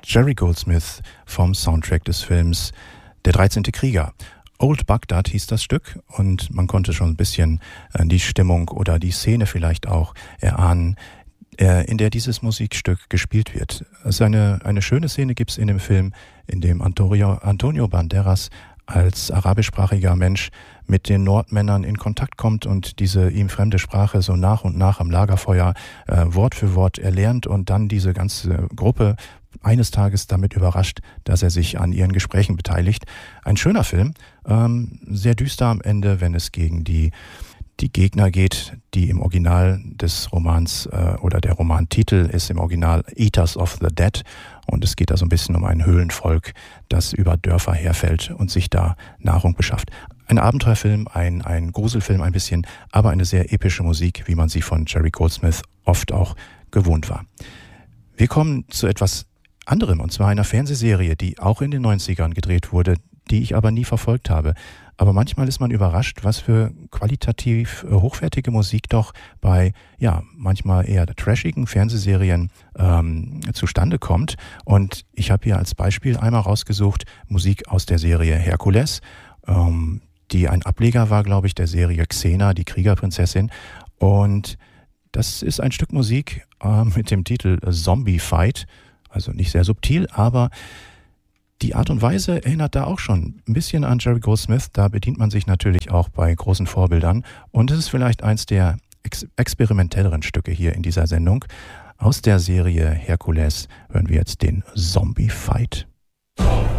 Jerry Goldsmith vom Soundtrack des Films Der 13. Krieger. Old Baghdad hieß das Stück und man konnte schon ein bisschen die Stimmung oder die Szene vielleicht auch erahnen, in der dieses Musikstück gespielt wird. Es ist eine schöne Szene gibt es in dem Film, in dem Antonio Banderas als arabischsprachiger Mensch mit den Nordmännern in Kontakt kommt und diese ihm fremde Sprache so nach und nach am Lagerfeuer Wort für Wort erlernt und dann diese ganze Gruppe eines Tages damit überrascht, dass er sich an ihren Gesprächen beteiligt. Ein schöner Film, sehr düster am Ende, wenn es gegen die Gegner geht, die im Original des Romans oder der Romantitel ist im Original Eaters of the Dead und es geht da so ein bisschen um ein Höhlenvolk, das über Dörfer herfällt und sich da Nahrung beschafft. Ein Abenteuerfilm, ein Gruselfilm ein bisschen, aber eine sehr epische Musik, wie man sie von Jerry Goldsmith oft auch gewohnt war. Wir kommen zu etwas anderem, und zwar einer Fernsehserie, die auch in den 90ern gedreht wurde, die ich aber nie verfolgt habe. Aber manchmal ist man überrascht, was für qualitativ hochwertige Musik doch bei, ja, manchmal eher trashigen Fernsehserien zustande kommt. Und ich habe hier als Beispiel einmal rausgesucht Musik aus der Serie Herkules, die ein Ableger war, glaube ich, der Serie Xena, die Kriegerprinzessin. Und das ist ein Stück Musik mit dem Titel Zombie Fight, also nicht sehr subtil, aber die Art und Weise erinnert da auch schon ein bisschen an Jerry Goldsmith. Da bedient man sich natürlich auch bei großen Vorbildern. Und es ist vielleicht eins der experimentelleren Stücke hier in dieser Sendung. Aus der Serie Herkules hören wir jetzt den Zombie Fight.